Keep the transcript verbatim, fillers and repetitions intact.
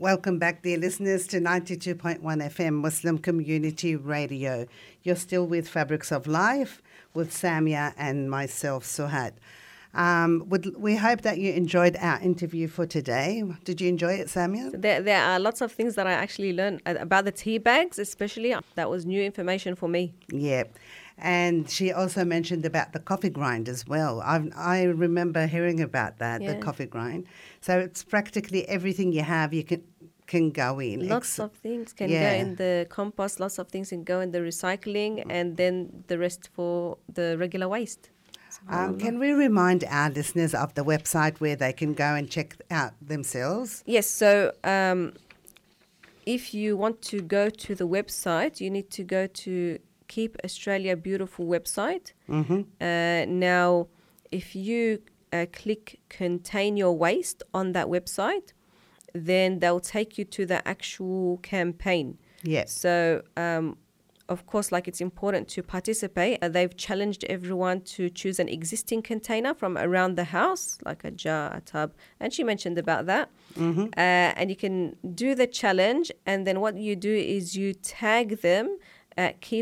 Welcome back, dear listeners, to ninety-two point one F M Muslim Community Radio. You're still with Fabrics of Life with Samia and myself, Suhad. Um, would, we hope that you enjoyed our interview for today. Did you enjoy it, Samia? There, there are lots of things that I actually learned about the tea bags, especially. That was new information for me. Yeah. And she also mentioned about the coffee grind as well. I I remember hearing about that, Yeah. the coffee grind. So it's practically everything you have, you can can go in. Lots Ex- of things can yeah. go in the compost, lots of things can go in the recycling, and then the rest for the regular waste. Um, can we remind our listeners of the website where they can go and check out themselves? Yes, so um, if you want to go to the website, you need to go to Keep Australia Beautiful website. Mm-hmm. Uh, now, if you uh, click Contain Your Waste on that website, then they'll take you to the actual campaign. Yes. So, um, of course, like it's important to participate. Uh, they've challenged everyone to choose an existing container from around the house, like a jar, a tub. And she mentioned about that. Mm-hmm. Uh, and you can do the challenge. And then what you do is you tag them at Keep